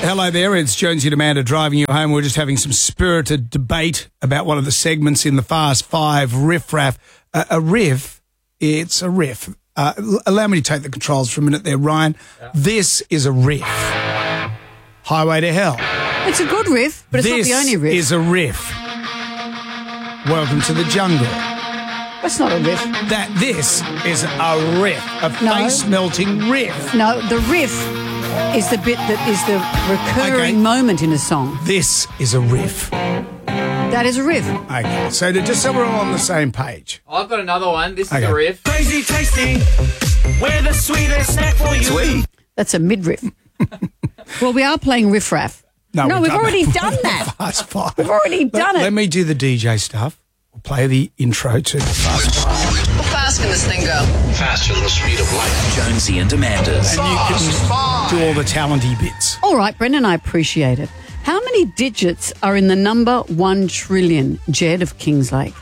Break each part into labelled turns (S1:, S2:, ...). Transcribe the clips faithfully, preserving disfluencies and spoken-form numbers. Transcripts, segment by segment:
S1: hello there. It's Jonesy and Amanda driving you home. We're just having some spirited debate about one of the segments in the Fast Five, Riff Raff. Uh, a riff, it's a riff. Uh, allow me to take the controls for a minute there, Ryan. Yeah. This is a riff. Highway to Hell.
S2: It's a good riff, but it's
S1: this
S2: not the only riff.
S1: This is a riff. Welcome to the jungle.
S2: That's not a riff.
S1: That this is a riff, a
S2: No.
S1: face-melting riff.
S2: No, the riff is the bit that is the recurring
S1: Okay.
S2: moment in a song.
S1: This is a riff.
S2: That is a riff.
S1: Okay, so to, just so we're all on the same page.
S3: I've got another one. This
S1: Okay.
S3: is a riff.
S4: Crazy tasty, we're the sweetest snack for you. Sweet.
S2: That's a mid-riff. Well, we are playing Riff Raff.
S1: No,
S2: no
S1: we've
S2: we've
S1: done
S2: already
S1: that.
S2: done that.
S1: Fast Five.
S2: We've already
S1: Let-
S2: done it.
S1: Let me do the D J stuff. We'll play the intro to the Fast Five.
S5: How fast can this thing go?
S6: Faster than the speed of light. Jonesy and Amanda's.
S1: And you can do all the talenty bits.
S2: All right, Brendan, I appreciate it. How many digits are in the number one trillion, Jed of Kingslake?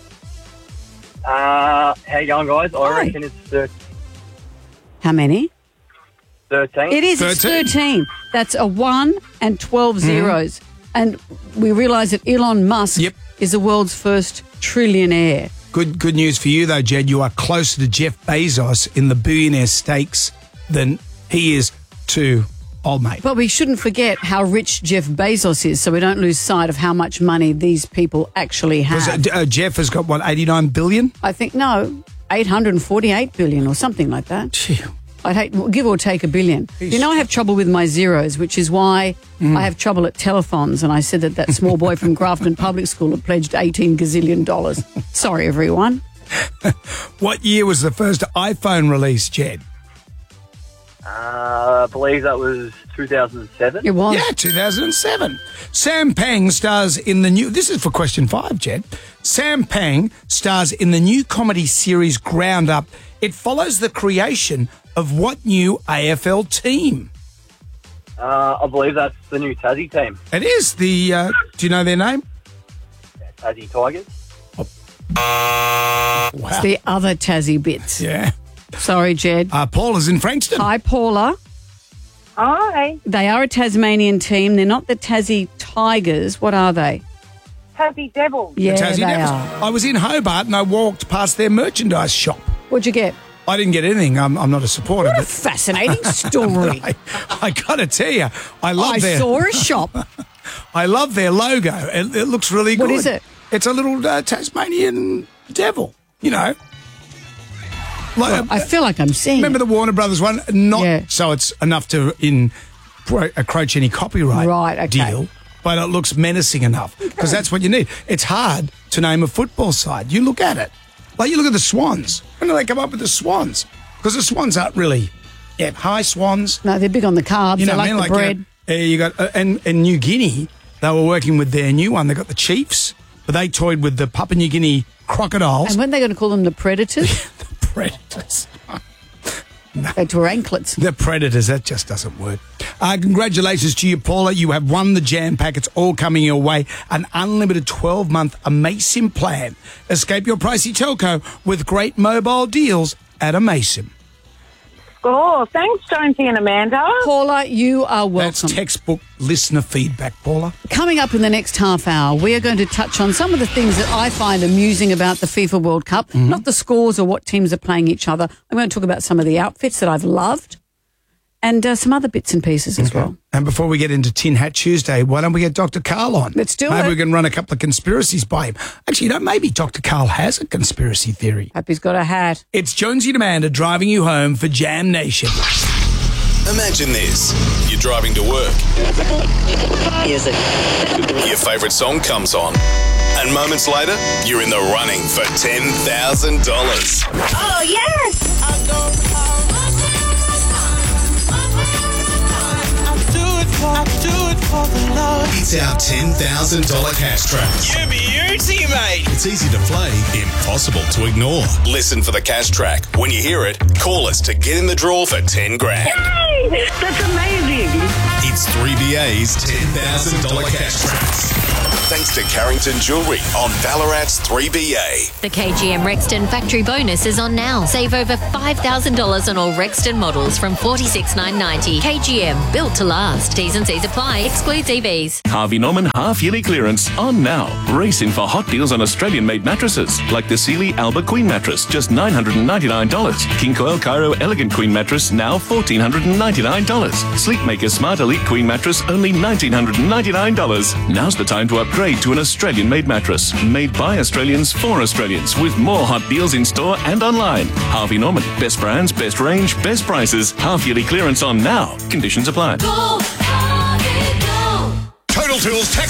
S7: Uh, how you going, guys? I
S2: Hi.
S7: reckon it's thir-
S2: How many?
S7: thirteen.
S2: It is. It's
S1: thirteen.
S2: thirteen. That's a one and twelve zeros. And we realise that Elon Musk
S1: Yep.
S2: is the world's first trillionaire.
S1: Good good news for you, though, Jed. You are closer to Jeff Bezos in the billionaire stakes than he is to old mate.
S2: But we shouldn't forget how rich Jeff Bezos is, so we don't lose sight of how much money these people actually have.
S1: Was it, uh, Jeff has got, what, eighty-nine billion?
S2: I think, no, eight hundred forty-eight billion or something like that.
S1: Gee.
S2: I'd hate, give or take a billion. You know, I have trouble with my zeros, which is why I have trouble at telethons. And I said that that small boy from Grafton Public School had pledged eighteen gazillion dollars. Sorry, everyone.
S1: What year was the first iPhone released, Jed?
S7: Uh, I believe that was two thousand seven.
S2: It was.
S1: Yeah, two thousand seven. Sam Pang stars in the new... This is for question five, Jed. Sam Pang stars in the new comedy series Ground Up. It follows the creation of what new A F L team?
S7: Uh, I believe that's the new Tassie team.
S1: It is the... Uh, do you know their name?
S7: Tassie Tigers.
S1: Wow.
S2: It's the other Tassie bits.
S1: Yeah.
S2: Sorry, Jed.
S1: Uh, Paula's in Frankston.
S2: Hi, Paula.
S8: Hi,
S2: They are a Tasmanian team. They're not the Tassie Tigers. What are they?
S8: Tassie Devils.
S1: The
S2: Yeah,
S1: Tassie
S2: they
S1: Devils.
S2: are.
S1: I was in Hobart and I walked past their merchandise shop.
S2: What'd you get?
S1: I didn't get anything. I'm, I'm not a supporter.
S2: What a
S1: But
S2: fascinating story.
S1: I, I got to tell you, I love
S2: I
S1: their...
S2: saw a shop.
S1: I love their logo. It, it looks really good.
S2: What is it?
S1: It's a little uh, Tasmanian devil, you know. Like,
S2: I feel like I'm seeing
S1: remember
S2: it.
S1: the Warner Brothers one? Not
S2: Yeah.
S1: so it's enough to in pro- encroach any copyright
S2: Right, okay.
S1: deal, but it looks menacing enough because that's what you need. It's hard to name a football side. You look at it, like you look at the Swans. When do they come up with the Swans? Because the Swans aren't really, yeah, high Swans.
S2: No, they're big on the carbs.
S1: You know
S2: they
S1: what I
S2: like
S1: mean?
S2: the
S1: Like
S2: bread.
S1: uh, uh, you got uh, and and New Guinea. They were working with their new one. They got the Chiefs, but they toyed with the Papua New Guinea crocodiles.
S2: And when they going to call them the Predators?
S1: the Predators.
S2: They were anklets.
S1: The Predators. That just doesn't work. Uh, congratulations to you, Paula. You have won the Jam Pack. It's all coming your way. An unlimited twelve-month Amasim plan. Escape your pricey telco with great mobile deals at Amasim.
S8: Oh, thanks, Jonesy and Amanda.
S2: Paula, you are
S1: That's
S2: welcome.
S1: textbook listener feedback, Paula.
S2: Coming up in the next half hour, we are going to touch on some of the things that I find amusing about the FIFA World Cup.
S1: Mm-hmm.
S2: Not the scores or what teams are playing each other. I'm going to talk about some of the outfits that I've loved and uh, some other bits and pieces as well.
S1: And before we get into Tin Hat Tuesday, why don't we get Doctor Carl on?
S2: Let's do
S1: maybe
S2: it.
S1: we can run a couple of conspiracies by him. Actually, you know, maybe Doctor Carl has a conspiracy theory.
S2: Hope he's got a hat.
S1: It's Jonesy and Amanda driving you home for Jam Nation.
S9: Imagine this. You're driving to work.
S5: Is it?
S9: Your favourite song comes on. And moments later, you're in the running for ten thousand dollars.
S8: Oh, yes!
S9: It's our ten thousand dollars cash track.
S4: You beauty, mate.
S9: It's easy to play, impossible to ignore. Listen for the cash track. When you hear it, call us to get in the draw for ten grand.
S8: Hey, that's amazing.
S9: It's three B A's ten thousand dollars cash prize. Thanks to Carrington Jewellery on Ballarat's three B A.
S3: The K G M Rexton factory bonus is on now. Save over five thousand dollars on all Rexton models from forty-six thousand nine hundred ninety dollars. K G M, built to last. T's and C's apply. Excludes E Vs.
S10: Harvey Norman half-yearly clearance on now. Race in for hot deals on Australian-made mattresses, like the Sealy Alba Queen mattress, just nine hundred ninety-nine dollars. King Coil Cairo Elegant Queen mattress, now one thousand four hundred ninety-nine dollars. Sleepmaker Smart Elite Queen mattress, only one thousand nine hundred ninety-nine dollars. Now's the time to upgrade to an Australian-made mattress, made by Australians for Australians, with more hot deals in store and online. Harvey Norman, best brands, best range, best prices. Half-yearly clearance on now. Conditions apply.
S4: Go, Harvey, go.
S9: Total Tools